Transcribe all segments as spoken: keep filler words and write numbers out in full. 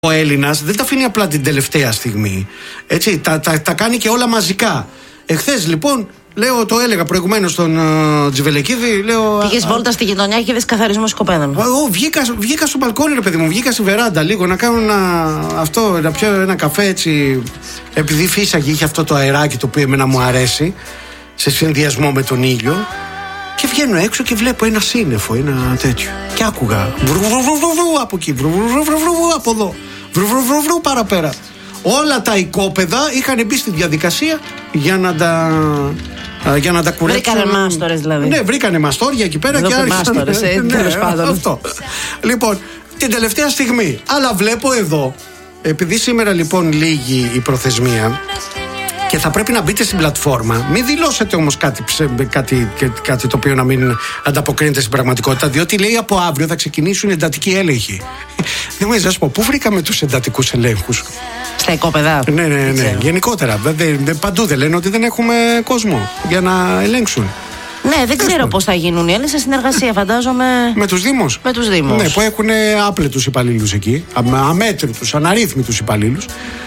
Ο Έλληνας δεν τα αφήνει απλά την τελευταία στιγμή. Έτσι, τα, τα, τα κάνει και όλα μαζικά. Εχθές λοιπόν, λέω, το έλεγα προηγουμένως στον uh, Τζιβελεκίδη. Πήγες βόλτα στη γειτονιά και είδες καθαρισμό σκοπέδων. Εγώ βγήκα, βγήκα στο μπαλκόνι, ρε παιδί μου, βγήκα στη βεράντα λίγο να κάνω ένα, αυτό, να πιω ένα καφέ έτσι. Επειδή φύσαγε, είχε αυτό το αεράκι το οποίο εμένα μου αρέσει, σε συνδυασμό με τον ήλιο. Και βγαίνω έξω και βλέπω ένα σύννεφο, ένα τέτοιο. Και άκουγα βρουβρουβρουβρου από εκεί, βρουβρουβρουβρου από εδώ, βρουβρουβρουβρου παραπέρα. Όλα τα οικόπεδα είχαν μπει στη διαδικασία για να τα, για να τα κουρέψουν. Βρήκανε μάστορες δηλαδή. Ναι, βρήκανε μαστόρια εκεί πέρα. Εδώ και άρχισαν. Μάστορες, ε, ναι, τέλος πάντων. Αυτό. Λοιπόν, την τελευταία στιγμή. Αλλά βλέπω εδώ, επειδή σήμερα λοιπόν λύγει η προθεσμία και θα πρέπει να μπείτε στην πλατφόρμα, μην δηλώσετε όμως κάτι, κάτι, κάτι το οποίο να μην ανταποκρίνεται στην πραγματικότητα, διότι λέει από αύριο θα ξεκινήσουν εντατικοί έλεγχοι. Δεν μου να σου πω, πού βρήκαμε τους εντατικούς ελέγχους? Στα οικόπεδα. Ναι, ναι, ναι. Γενικότερα. Δε, δε, παντού δεν λένε ότι δεν έχουμε κόσμο για να ελέγξουν. Ναι, δεν ξέρω πώς θα γίνουν οι άλλοι σε συνεργασία, φαντάζομαι. Με τους Δήμους. Με τους Δήμους. Ναι, που έχουν άπλετους υπαλλήλους εκεί, αμέτρητους, αναρρύθμιτους υπαλλήλους.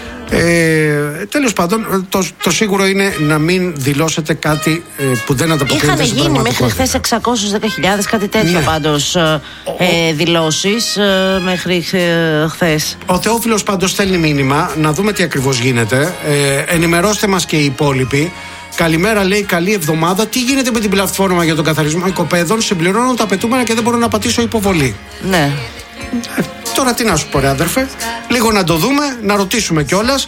Ε, τέλος πάντων, το, το σίγουρο είναι να μην δηλώσετε κάτι ε, που δεν ανταποκρίνεται στην πραγματικότητα. Είχαν γίνει μέχρι χθες εξακόσιες δέκα χιλιάδες, κάτι τέτοιο, ναι. Πάντως ε, ε, δηλώσεις ε, μέχρι ε, χθες. Ο Θεόφιλος πάντως στέλνει μήνυμα να δούμε τι ακριβώς γίνεται. ε, Ενημερώστε μας και οι υπόλοιποι. Καλημέρα, λέει, καλή εβδομάδα. Τι γίνεται με την πλατφόρμα για τον καθαρισμό οικοπαίδων? Συμπληρώνω τα απαιτούμενα και δεν μπορώ να πατήσω υποβολή. Ναι. ε, Τώρα τι να σου πω, ρε αδερφέ. Λίγο να το δούμε, να ρωτήσουμε κιόλας.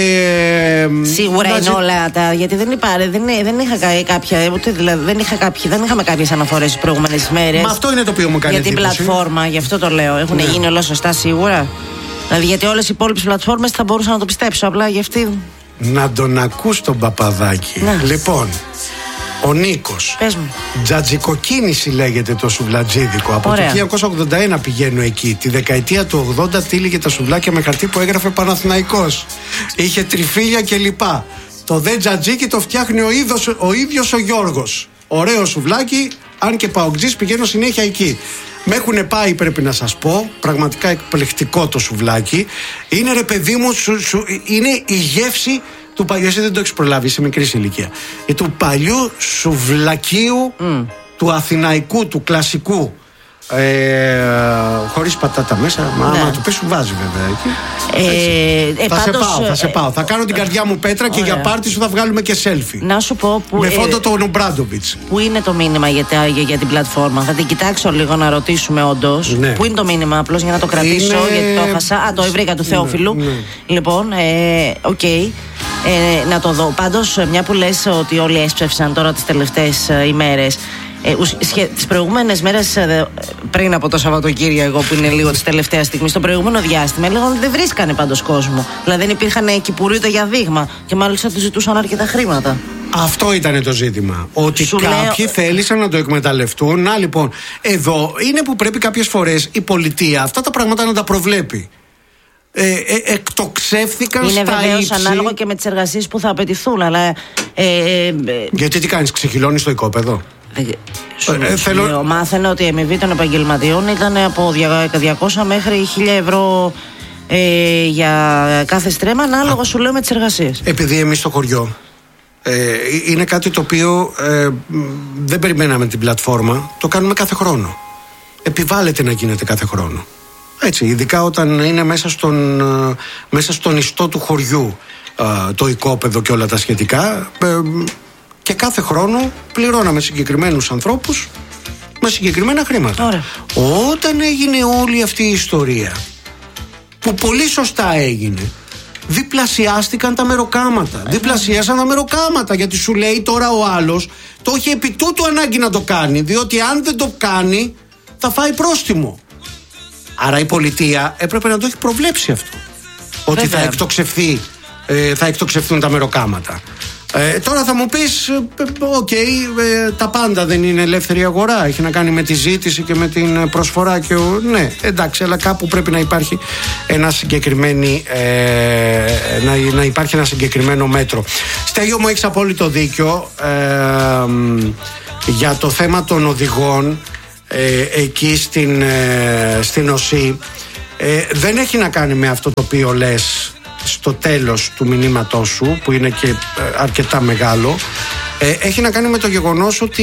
Ε, Σίγουρα είναι όλα τα. Γιατί δεν υπάρχει, δεν, δεν είχα κάποια. Ούτε, δηλαδή, δεν, είχα κάποια δεν είχαμε κάποιες αναφορές τις προηγούμενες μέρες. Μα αυτό είναι το οποίο μου κάνει για την εντύπωση. πλατφόρμα, γι' αυτό το λέω. Έχουν ναι. γίνει όλα σωστά σίγουρα. Δηλαδή, γιατί όλες οι υπόλοιπες πλατφόρμες θα μπορούσα να το πιστέψω. Απλά για αυτή. Να τον ακούς τον Παπαδάκη. Ναι. Λοιπόν, ο Νίκος. Πες μου. Τζατζικοκίνηση λέγεται το σουβλατζίδικο. Από Ωραία. το χίλια εννιακόσια ογδόντα ένα πηγαίνω εκεί. Τη δεκαετία του ογδόντα τύλιγε τα σουβλάκια με χαρτί που έγραφε Παναθηναϊκός. Είχε τριφύλια κλπ. Το δε τζατζίκι το φτιάχνει ο, ίδιος, ο ίδιος ο Γιώργος. Ωραίο σουβλάκι, αν και παοκτζής, πηγαίνω συνέχεια εκεί. Με έχουν πάει, πρέπει να σας πω, πραγματικά εκπληκτικό το σουβλάκι. Είναι, ρε παιδί μου, σου, σου, είναι η γεύση του παλιού. Εσύ δεν το έχεις προλάβει, σε μικρή ηλικία. Ε, του παλιού σουβλακίου, mm. του αθηναϊκού, του κλασικού. Ε, χωρίς πατάτα μέσα. Μα ναι. άμα του πεις, σου βάζει βέβαια εκεί. Ε, ε, θα, πάντως, σε πάω, θα σε πάω. Θα κάνω την καρδιά μου πέτρα και για πάρτι σου θα βγάλουμε και selfie. Να σου πω που, με ε, φόντο τον Ομπράντοβιτς. Πού είναι το μήνυμα για, για, για την πλατφόρμα? Θα την κοιτάξω λίγο να ρωτήσουμε όντως. Ναι. Πού είναι το μήνυμα, απλώς για να το κρατήσω, είναι... γιατί το έχασα. Α, το βρήκα του Θεόφιλου. Ναι, ναι. Λοιπόν, ε, οκ. Okay. Ε, να το δω. Πάντως, μια που λες ότι όλοι έσψευσαν τώρα τις τελευταίες ε, ημέρες. Ε, τις προηγούμενες μέρες, ε, πριν από το Σαββατοκύριακο, που είναι λίγο της τελευταίας στιγμής, στο προηγούμενο διάστημα, λέγανε δεν βρίσκανε πάντως κόσμο. Δηλαδή δεν υπήρχαν εκεί ούτε για δείγμα. Και μάλιστα τους ζητούσαν αρκετά χρήματα. Αυτό ήταν το ζήτημα. Ότι Σου κάποιοι λέω... θέλησαν να το εκμεταλλευτούν. Να λοιπόν, εδώ είναι που πρέπει κάποιες φορές η πολιτεία αυτά τα πράγματα να τα προβλέπει. Ε, ε, εκτοξεύθηκαν είναι στα βεβαίως ύψη. Ανάλογα και με τις εργασίες που θα απαιτηθούν, αλλά. Ε, ε, Γιατί τι κάνεις, ξεχυλώνεις το οικόπεδο? Σου, ε, σου θέλω... λέω, μάθαινα ότι η αμοιβή των επαγγελματιών ήταν από διακόσια μέχρι χίλια ευρώ ε, για κάθε στρέμμα, ανάλογα σου λέω με τις εργασίες. Επειδή εμείς στο χωριό ε, είναι κάτι το οποίο ε, δεν περιμέναμε την πλατφόρμα, το κάνουμε κάθε χρόνο. Επιβάλλεται να γίνεται κάθε χρόνο. Έτσι, ειδικά όταν είναι μέσα στον, μέσα στον ιστό του χωριού το οικόπεδο και όλα τα σχετικά, και κάθε χρόνο πληρώναμε συγκεκριμένους ανθρώπους με συγκεκριμένα χρήματα. Ωραία. Όταν έγινε όλη αυτή η ιστορία, που πολύ σωστά έγινε, διπλασιάστηκαν τα μεροκάματα. Ε, διπλασιάσαν τα μεροκάματα, γιατί σου λέει τώρα ο άλλος το έχει επί τούτου ανάγκη να το κάνει, διότι αν δεν το κάνει θα φάει πρόστιμο. Άρα η πολιτεία έπρεπε να το έχει προβλέψει αυτό. Ότι βέβαια. θα εκτοξευθεί, ε, θα εκτοξευθούν τα μεροκάματα. Ε, τώρα θα μου πεις, οκ, okay, ε, τα πάντα δεν είναι ελεύθερη αγορά. Έχει να κάνει με τη ζήτηση και με την προσφορά και ο, ναι, εντάξει, αλλά κάπου πρέπει να υπάρχει ένα συγκεκριμένη, ε, να, να υπάρχει ένα συγκεκριμένο μέτρο. Στέλιο μου, έχεις απόλυτο δίκιο ε, για το θέμα των οδηγών ε, εκεί στην, ε, στην ΟΣΥ. Ε, δεν έχει να κάνει με αυτό το οποίο λες στο τέλος του μηνύματός σου, που είναι και αρκετά μεγάλο. Ε, έχει να κάνει με το γεγονός ότι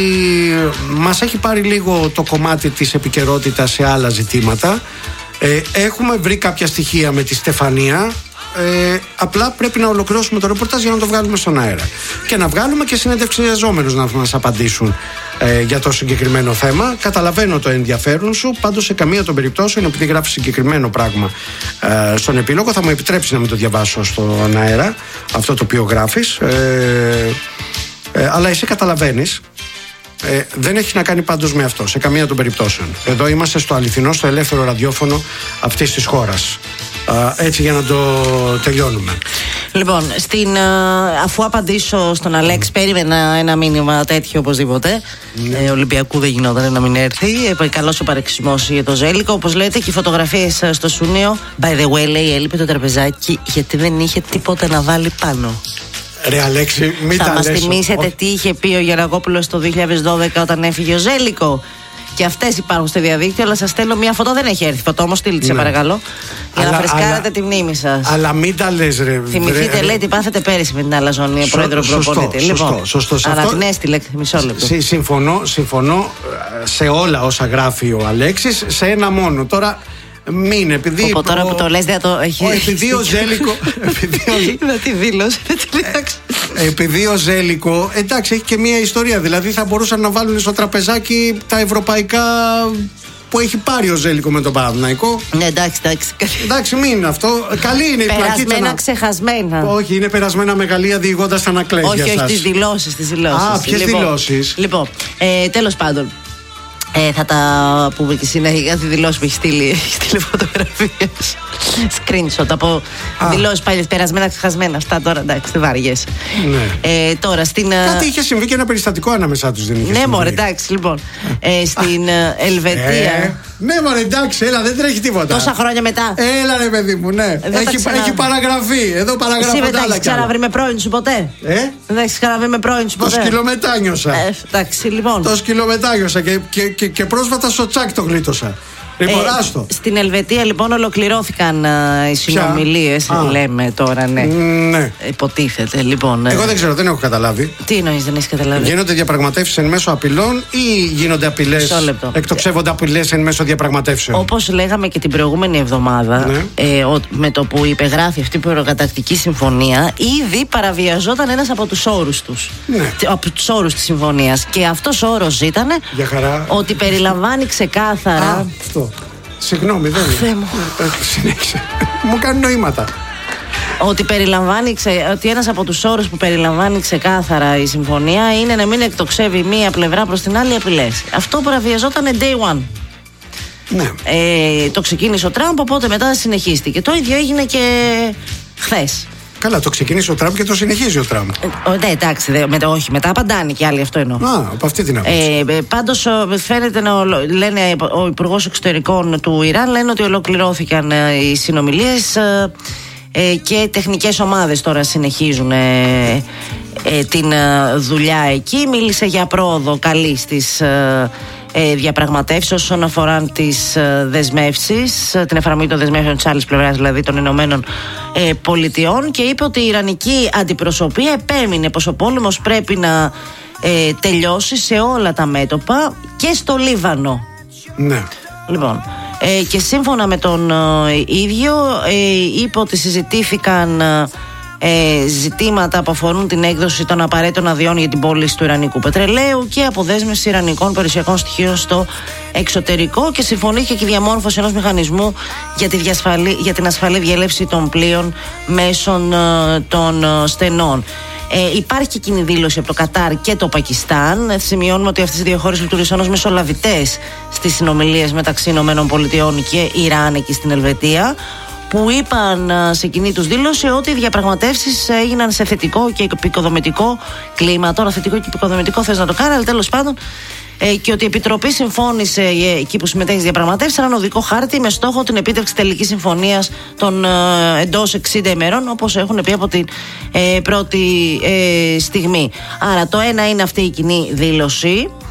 μας έχει πάρει λίγο το κομμάτι της επικαιρότητας σε άλλα ζητήματα. Ε, έχουμε βρει κάποια στοιχεία με τη Στεφανία. Ε, απλά πρέπει να ολοκληρώσουμε το ρεπορτάζ για να το βγάλουμε στον αέρα. Και να βγάλουμε και συνεντευξιαζόμενους να μας απαντήσουν ε, για το συγκεκριμένο θέμα. Καταλαβαίνω το ενδιαφέρον σου. Πάντως σε καμία των περιπτώσεων, επειδή γράφει συγκεκριμένο πράγμα ε, στον επίλογο, θα μου επιτρέψει να μην το διαβάσω στον αέρα αυτό το οποίο γράφεις. Ε, ε, αλλά εσύ καταλαβαίνεις. Ε, δεν έχει να κάνει πάντως με αυτό, σε καμία των περιπτώσεων. Εδώ είμαστε στο αληθινό, στο ελεύθερο ραδιόφωνο αυτής της χώρας. Α, έτσι για να το τελειώνουμε. Λοιπόν, στην, αφού απαντήσω στον Αλέξη, mm. περίμενα ένα μήνυμα τέτοιο οπωσδήποτε. Mm. Ε, Ολυμπιακού δεν γινόταν να μην έρθει. Ε, καλός ο παρεξισμός για το Ζέλικο. Όπως λέτε, και οι φωτογραφίες στο Σούνιο. By the way, λέει, έλειπε το τραπεζάκι γιατί δεν είχε τίποτα να βάλει πάνω. Ρε Αλέξη, μην θα τα μας λες. θυμίσετε ο... τι είχε πει ο Γεραγόπουλος το δύο χιλιάδες δώδεκα όταν έφυγε ο Ζέλικο. Και αυτές υπάρχουν στο διαδίκτυο, αλλά σας στέλνω μια φωτό. Δεν έχει έρθει φωτό, όμως στείλτε, σε παρακαλώ. Για αλλά, να φρεσκάρετε αλλά, τη μνήμη σας. Αλλά μην τα λες, ρε. Θυμηθείτε, ρε, λέει, τι πάθετε πέρυσι με την αλαζονία, πρόεδρο προπονητή. Λοιπόν, σωστό, σωστό. Αλλά την έστειλε, μισό λεπτό. Συ, συμφωνώ, συμφωνώ σε όλα όσα γράφει ο Αλέξης, σε ένα μόνο. Τώρα. Μην, επειδή. Από τώρα που το λες, δεν το έχει. Επειδή ο Ζέλικο. Είδα τη δήλωση. Επειδή ο Ζέλικο, εντάξει, έχει και μία ιστορία. Δηλαδή θα μπορούσαν να βάλουν στο τραπεζάκι τα ευρωπαϊκά που έχει πάρει ο Ζέλικο με τον Παναθηναϊκό. Ναι, εντάξει, εντάξει. Εντάξει, μην είναι αυτό. Καλή είναι η πλακίτσα. Περασμένα, ξεχασμένα. Όχι, είναι περασμένα μεγαλεία διηγώντας τα ανακλές. Όχι, όχι, τις δηλώσεις. Α, ποιες δηλώσεις? Λοιπόν, τέλος πάντων. Ε, θα τα πούμε και συνέχεια. Τη δηλώση που έχει στείλει, έχει στείλει φωτογραφίες. Screenshot από δηλώσεις παλιές, περασμένα, ξεχασμένα. Αυτά τώρα, εντάξει, δεν βαριέσαι. Ναι. Ε, τώρα στην. Κάτι είχε συμβεί και ένα περιστατικό ανάμεσά τους, δεν είχε? Ναι, μωρέ, εντάξει, λοιπόν. Ε, στην ε, Ελβετία. Ε, ναι, μωρέ, εντάξει, έλα, δεν τρέχει τίποτα. Τόσα χρόνια μετά. Έλα, ρε παιδί μου, ναι. Έχει, ξανα... έχει παραγραφεί. Εδώ παραγραφεί. Εσύ δεν έχει ξαναβρει με πρώην σου ποτέ? Ε? Δεν έχει ξαναβρει με πρώην σου ποτέ? Το σκυλομετάνιωσα. Ε, εντάξει, λοιπόν. Το σκυλομετάνιωσα και, και, και, και πρόσφατα στο τσάκ το γλίτωσα. Λοιπόν, ε, άστο. Στην Ελβετία λοιπόν ολοκληρώθηκαν uh, οι συνομιλίες. Λέμε τώρα, ναι. ναι. Υποτίθεται λοιπόν. Εγώ δεν ξέρω, δεν έχω καταλάβει. Τι εννοείς, δεν έχεις καταλάβει? Γίνονται διαπραγματεύσεις εν μέσω απειλών ή γίνονται απειλές, εκτοξεύονται απειλές εν μέσω διαπραγματεύσεων? Όπως λέγαμε και την προηγούμενη εβδομάδα, ναι. ε, ο, με το που υπεγράφει αυτή η προκαταρκτική συμφωνία, ήδη παραβιαζόταν ένας από τους όρους τους. Ναι. Από τους όρους της συμφωνίας. Και αυτός ο όρος ήταν ότι περιλαμβάνει ξεκάθαρα. Α, αυτό. Συγγνώμη, δεν είναι. Συνέχισε. Μου κάνει νοήματα. Ότι περιλαμβάνει, ότι ένας από τους όρους που περιλαμβάνει ξεκάθαρα η συμφωνία είναι να μην εκτοξεύει μία πλευρά προς την άλλη απειλές. Αυτό παραβιαζόταν day one. Ναι. Ε, το ξεκίνησε ο Τραμπ, οπότε μετά συνεχίστηκε. Το ίδιο έγινε και χθες. Καλά, το ξεκίνησε ο Τραμπ και το συνεχίζει ο Τραμπ. Ε, ναι, εντάξει, δε, με, όχι, μετά απαντάνε και άλλοι, αυτό εννοώ. Α, από αυτή την άποψη. Ε, πάντως φαίνεται να λένε ο Υπουργός Εξωτερικών του Ιράν, λένε ότι ολοκληρώθηκαν ε, οι συνομιλίες ε, ε, και οι τεχνικές ομάδες τώρα συνεχίζουν ε, ε, την ε, δουλειά εκεί. Μίλησε για πρόοδο καλή στις ε, ε, διαπραγματεύσεις όσον αφορά τις ε, δεσμεύσεις, ε, την εφαρμογή των δεσμεύσεων της άλλης πλευράς, δηλαδή των Ηνωμένων ε, Πολιτειών, και είπε ότι η Ιρανική αντιπροσωπεία επέμεινε πως ο πόλεμος πρέπει να ε, τελειώσει σε όλα τα μέτωπα και στο Λίβανο. Ναι. Λοιπόν, ε, και σύμφωνα με τον ε, ίδιο ε, είπε ότι συζητήθηκαν ε, ζητήματα που αφορούν την έκδοση των απαραίτητων αδειών για την πώληση του ιρανικού πετρελαίου και αποδέσμευση ιρανικών περιουσιακών στοιχείων στο εξωτερικό, και συμφωνήθηκε και η διαμόρφωση ενός μηχανισμού για, τη διασφαλή, για την ασφαλή διέλευση των πλοίων μέσων ε, των ε, στενών. Ε, υπάρχει και κοινή δήλωση από το Κατάρ και το Πακιστάν. Ε, σημειώνουμε ότι αυτές οι δύο χώρες λειτουργήσαν ως μεσολαβητές στις συνομιλίες μεταξύ Ηνωμένων Πολιτειών και Ιράν εκεί στην Ελβετία, που είπαν σε κοινή τους δήλωση ότι οι διαπραγματεύσεις έγιναν σε θετικό και επικοδομητικό κλίμα. Τώρα θετικό και επικοδομητικό θες να το κάνει, αλλά τέλος πάντων, ε, και ότι η Επιτροπή συμφώνησε ε, εκεί που συμμετέχει στις διαπραγματεύσεις έναν οδικό χάρτη με στόχο την επίτευξη τελικής συμφωνίας των ε, εντός εξήντα ημερών, όπως έχουν πει από την ε, πρώτη ε, στιγμή. Άρα το ένα είναι αυτή η κοινή δήλωση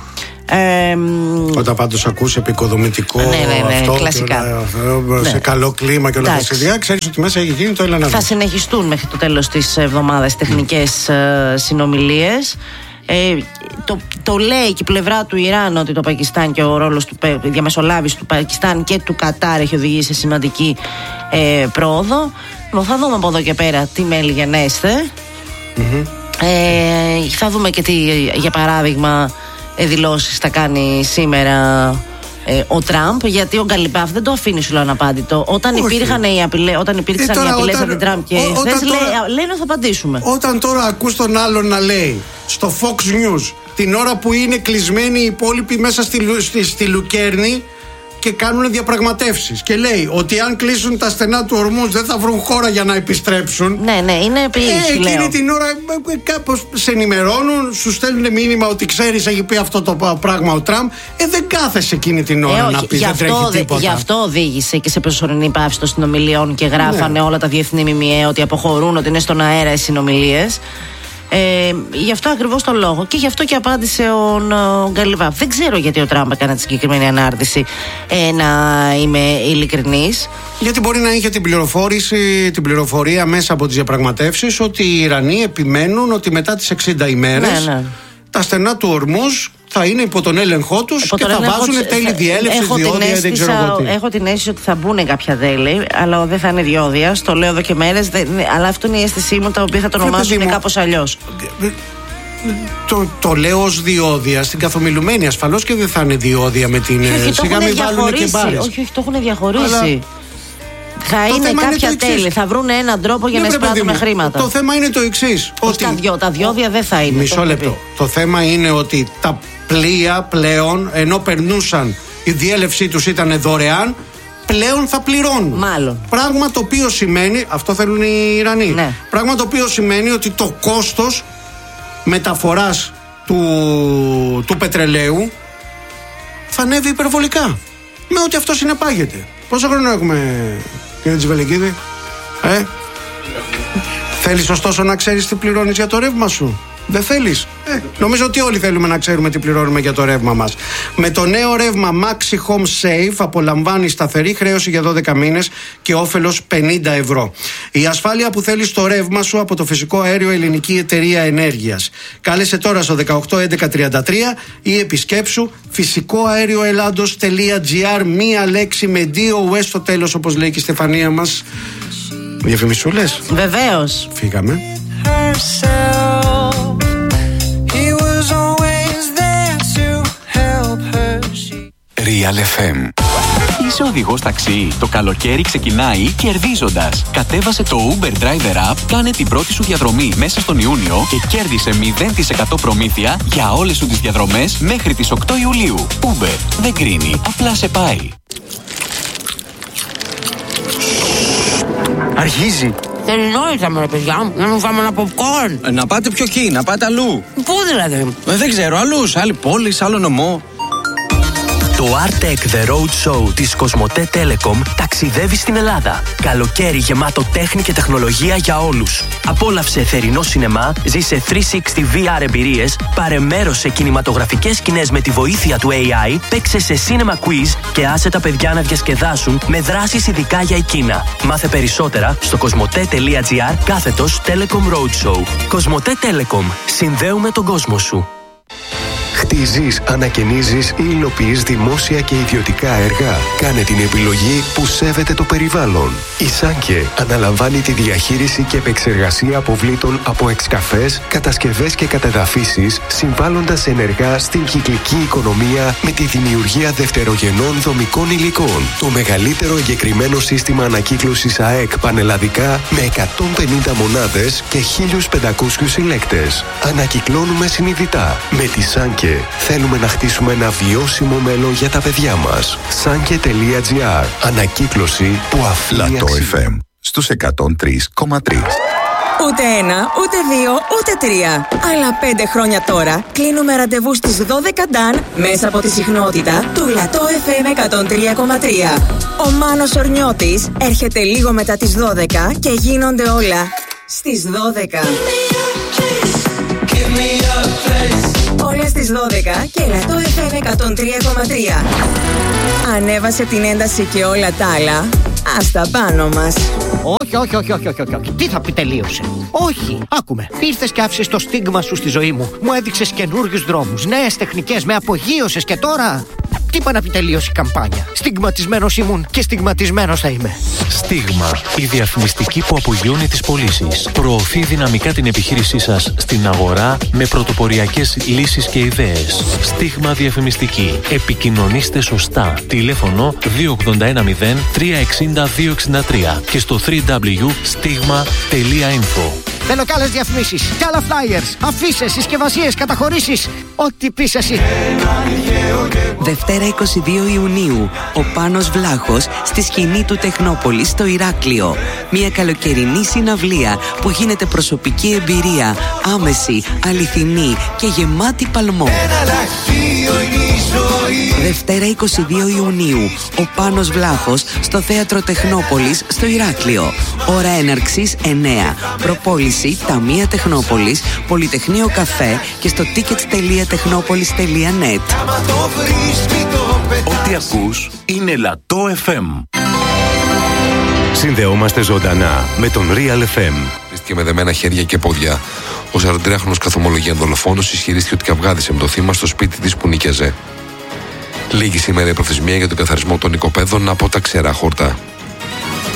Ε, Όταν πάντως ακούς επικοδομητικό, ναι, ναι, ναι, αυτό κλασικά. Όλα, σε ναι. καλό κλίμα και όλα αυτά τα σχέδια, ξέρεις ότι μέσα έχει γίνει το έλα να θα συνεχιστούν μέχρι το τέλος της εβδομάδας τεχνικές mm. συνομιλίες. Ε, το, το λέει και η πλευρά του Ιράν ότι το Πακιστάν και ο ρόλος του διαμεσολάβηση του Πακιστάν και του Κατάρ έχει οδηγήσει σε σημαντική ε, πρόοδο. Θα δούμε από εδώ και πέρα τι μέλη γενέστε. Mm-hmm. ε, θα δούμε και τι, για παράδειγμα, δηλώσεις θα κάνει σήμερα ε, ο Τραμπ, γιατί ο Γκαλιμπάφ δεν το αφήνει σου λέω αναπάντητο. Όταν, υπήρχαν οι απειλέ, όταν υπήρξαν ε, τώρα, οι απειλές από την Τραμπ και χθες λέει να θα απαντήσουμε. Όταν τώρα ακούς τον άλλον να λέει στο Fox News την ώρα που είναι κλεισμένοι οι υπόλοιποι μέσα στη, στη, στη Λουκέρνη και κάνουν διαπραγματεύσεις και λέει ότι αν κλείσουν τα στενά του Ορμούζ δεν θα βρουν χώρα για να επιστρέψουν. Ναι, ναι, είναι επίλυση. Ε, εκείνη την ώρα κάπως σε ενημερώνουν, σου στέλνουν μήνυμα ότι ξέρεις έχει πει αυτό το πράγμα ο Τραμπ. Ε, δεν κάθεσαι εκείνη την ώρα ε, να πει δεν τρέχει τίποτα. Γι' αυτό οδήγησε και σε προσωρινή πάυση των συνομιλιών και γράφανε ναι. όλα τα διεθνή ΜΜΕ ότι αποχωρούν, ότι είναι στον αέρα οι συνομιλίες. Ε, γι' αυτό ακριβώς το λόγο και γι' αυτό και απάντησε ο, ο Γκαλιβάφ. Δεν ξέρω γιατί ο Τραμπ έκανε τη συγκεκριμένη ανάρτηση, ε, να είμαι ειλικρινής. Γιατί μπορεί να είχε την πληροφόρηση, την πληροφορία μέσα από τις διαπραγματεύσεις ότι οι Ιρανοί επιμένουν ότι μετά τις εξήντα ημέρες ναι, ναι. τα στενά του Ορμούζ θα είναι υπό τον έλεγχό τους και θα βάζουν τους... τέλη διέλευση, διόδια, δεν ξέρω εγώ τι. Έχω την αίσθηση ότι θα μπουν κάποια τέλη, αλλά δεν θα είναι διόδια. Στο λέω εδώ και μέρες, δεν... αλλά αυτό είναι η αίσθησή μου, τα οποία θα το ονομάσουν κάπως αλλιώς. Το, το λέω ως διόδια στην καθομιλουμένη. Ασφαλώς και δεν θα είναι διόδια με την. Όχι, σιγά μην βάλουν και μπάρες. Όχι, όχι, το έχουν διαχωρίσει. Αλλά... Θα είναι κάποια είναι τέλη, θα βρουν έναν τρόπο για ναι, να εισπράττουν χρήματα. Το θέμα είναι το εξής. Ότι τα, δυο, τα διόδια δεν θα είναι. Μισό λεπτό. Το θέμα είναι ότι τα πλοία πλέον, ενώ περνούσαν, η διέλευσή τους ήταν δωρεάν, πλέον θα πληρώνουν. Μάλλον. Πράγμα το οποίο σημαίνει, αυτό θέλουν οι Ιρανοί. Ναι. Πράγμα το οποίο σημαίνει ότι το κόστος μεταφοράς του, του πετρελαίου θα ανέβει υπερβολικά. Με ό,τι αυτό συνεπάγεται. Πόσο χρόνο έχουμε, κύριε Τζιβελεκίδη? Ε? Θέλεις ωστόσο να ξέρεις τι πληρώνεις για το ρεύμα σου? Δεν θέλεις? Ε, νομίζω ότι όλοι θέλουμε να ξέρουμε τι πληρώνουμε για το ρεύμα μας. Με το νέο ρεύμα Maxi Home Save απολαμβάνει σταθερή χρέωση για δώδεκα μήνες και όφελος πενήντα ευρώ. Η ασφάλεια που θέλεις στο ρεύμα σου από το φυσικό αέριο Ελληνική Εταιρεία Ενέργειας. Κάλεσε τώρα στο δεκαοκτώ έντεκα τριάντα τρία ή επισκέψου φυσικοαέριος τελεία τζι άρ, μία λέξη με ντι ο ες στο τέλος, όπως λέει και η Στεφανία μας. Διαφημισούλες? Βεβαίως. Φύγαμε. Real εφ εμ. Είσαι οδηγός ταξί? Το καλοκαίρι ξεκινάει κερδίζοντας. Κατέβασε το Uber Driver App, κάνε την πρώτη σου διαδρομή μέσα στον Ιούνιο και κέρδισε μηδέν τοις εκατό προμήθεια για όλες σου τις διαδρομές μέχρι τις οκτώ Ιουλίου. Uber δεν κρίνει, απλά σε πάει. Αρχίζει. Θερινό ήρθαμε ρε παιδιά, να μην φάμε ένα popcorn. Ε, να πάτε πιο εκεί, να πάτε αλλού. Πού δηλαδή? Ε, δεν ξέρω, αλλού, σε άλλη πόλη, σε άλλο νομό. Το Artec The Road Show της Κοσμοτέ Telecom ταξιδεύει στην Ελλάδα. Καλοκαίρι γεμάτο τέχνη και τεχνολογία για όλους. Απόλαυσε θερινό σινεμά, ζήσε τριακόσια εξήντα βι αρ εμπειρίες, πάρε μέρος σε κινηματογραφικές σκηνές με τη βοήθεια του έι άι, παίξε σε cinema quiz και άσε τα παιδιά να διασκεδάσουν με δράσεις ειδικά για εκείνα. Μάθε περισσότερα στο κοσμοτέ τελεία τζι άρ κάθετος Telecom Roadshow. Κοσμοτέ Telecom. Συνδέουμε τον κόσμο σου. Χτίζεις, ανακαινίζεις ή υλοποιείς δημόσια και ιδιωτικά έργα? Κάνε την επιλογή που σέβεται το περιβάλλον. Η Σάνκε αναλαμβάνει τη διαχείριση και επεξεργασία αποβλήτων από εξκαφές, κατασκευές και κατεδαφίσεις, συμβάλλοντας ενεργά στην κυκλική οικονομία με τη δημιουργία δευτερογενών δομικών υλικών. Το μεγαλύτερο εγκεκριμένο σύστημα ανακύκλωσης ΑΕΚ πανελλαδικά με εκατόν πενήντα μονάδες και χίλιους πεντακόσιους συλλέκτες. Ανακυκλώνουμε συνειδητά. Με τη Σάνκε θέλουμε να χτίσουμε ένα βιώσιμο μέλλον για τα παιδιά μας. Σάνκε τελεία τζι άρ. Ανακύκλωση που αφήνει Λατό αξία. εφ εμ στους εκατόν τρία κόμμα τρία. Ούτε ένα, ούτε δύο, ούτε τρία. Αλλά πέντε χρόνια τώρα κλείνουμε ραντεβού στις δώδεκα νταν μέσα από τη συχνότητα του Λατό εφ εμ εκατόν τρία κόμμα τρία. Ο Μάνος Ορνιώτης έρχεται λίγο μετά τις δώδεκα και γίνονται όλα στις δώδεκα. Ο Όλες στις δώδεκα και Λατό εφ εμ εκατόν τρία κόμμα τρία. Ανέβασε την ένταση και όλα τα άλλα. Ας τα πάνω μας. Όχι, όχι, όχι, όχι, όχι, όχι. Τι θα πει τελείωσε? Όχι, άκουμε. Ήρθες και άφησες το στίγμα σου στη ζωή μου. Μου έδειξες καινούριους δρόμους, νέες τεχνικές, με απογείωσες και τώρα. Τι είπα να πει τελείωσε η καμπάνια? Στιγματισμένος ήμουν και στιγματισμένος θα είμαι. Στίγμα, η διαφημιστική που απογειώνει τις πωλήσεις. Προωθεί δυναμικά την επιχείρησή σας στην αγορά με πρωτοποριακές λύσεις και ιδέες. Στίγμα διαφημιστική. Επικοινωνήστε σωστά. Τηλέφωνο δύο οκτώ ένα μηδέν τρία εξήντα δύο εξήντα τρία και στο double-u double-u double-u τελεία stigma τελεία info. Θέλω κι άλλες διαφημίσεις, κι άλλα flyers, αφήσεις, συσκευασίες, καταχωρήσεις. Ό,τι πεις εσύ. Δευτέρα είκοσι δύο Ιουνίου, ο Πάνος Βλάχος στη σκηνή του Τεχνόπολης στο Ηράκλειο. Μια καλοκαιρινή συναυλία που γίνεται προσωπική εμπειρία, άμεση, αληθινή και γεμάτη παλμό. Δευτέρα είκοσι δύο Ιουνίου, ο Πάνος Βλάχος στο Θέατρο Τεχνόπολης στο Ηράκλειο. Ώρα έναρξης εννέα. Προπόληση Ταμεία Τεχνόπολης, Πολυτεχνείο Καφέ και στο tickets τελεία τεχνόπολης τελεία net. Ό,τι ακούς είναι Λατό εφ εμ. Συνδεόμαστε ζωντανά με τον Real εφ εμ. Και με δεμένα χέρια και πόδια. Ο σαραντάχρονος καθομολογία δολοφόνος ισχυρίστηκε ότι καυγάδισε με το θύμα στο σπίτι της που νίκιαζε. Λίγη σήμερα η προθεσμία για τον καθαρισμό των οικοπαίδων από τα ξερά χορτά.